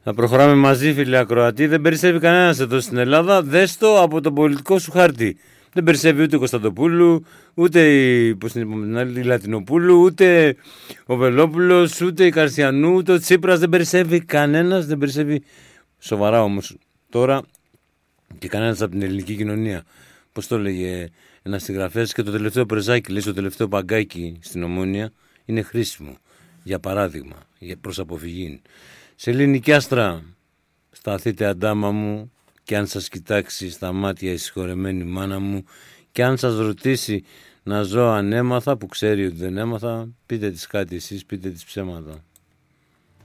Θα προχωράμε μαζί, φίλοι ακροατοί. Δεν περισσεύει κανένας εδώ στην Ελλάδα. Δες το από τον πολιτικό σου χάρτη. Δεν περισσεύει ούτε Κωνσταντοπούλου, ούτε η Λατινοπούλου, ούτε ο Βελόπουλος, ούτε η Καρσιανού, ούτε ο Τσίπρας. Δεν περισσεύει κανένας. Δεν περισσεύει σοβαρά όμως τώρα και κανένας από την ελληνική κοινωνία. Πώς το έλεγε ένας συγγραφέας, και το τελευταίο πρεζάκι, λέει, το τελευταίο παγκάκι στην Ομόνια είναι χρήσιμο. Για παράδειγμα, προς αποφυγή. Σελήνη Άστρα, σταθείτε αντάμα μου, και αν σας κοιτάξει στα μάτια η συγχωρεμένη μάνα μου, και αν σας ρωτήσει να ζω αν έμαθα, που ξέρει ότι δεν έμαθα, πείτε της κάτι εσείς, πείτε της ψέματα.